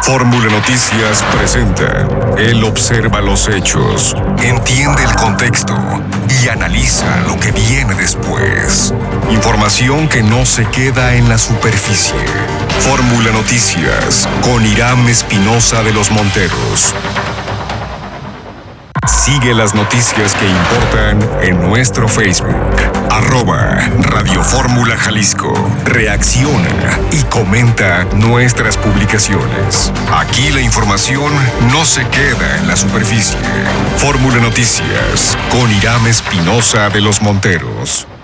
Fórmula Noticias presenta. Él observa los hechos, entiende el contexto y analiza lo que viene después. Información que no se queda en la superficie. Fórmula Noticias con Irán Espinosa de los Monteros. Sigue las noticias que importan en nuestro Facebook, @Radio Fórmula Jalisco. Reacciona y comenta nuestras publicaciones. Aquí la información no se queda en la superficie. Fórmula Noticias con Irán Espinosa de los Monteros.